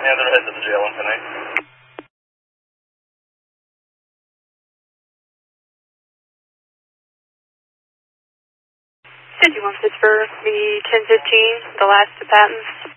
Yeah, they're headed to the jail in 10-8. 51 Pittsburgh, the 1015, the last to Patton.